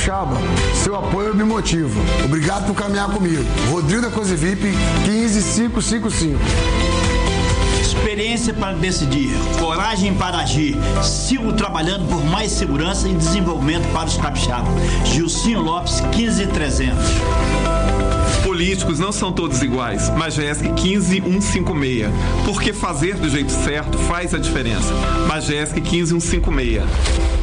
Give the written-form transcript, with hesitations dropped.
Capixaba, seu apoio me motiva. Obrigado por caminhar comigo. Rodrigo da Coisa VIP, 15555. Experiência para decidir, coragem para agir. Sigo trabalhando por mais segurança e desenvolvimento para os capixabas. Gilcinho Lopes, 15300. Políticos não são todos iguais. Majestic 15156. Porque fazer do jeito certo faz a diferença. Majestic 15156.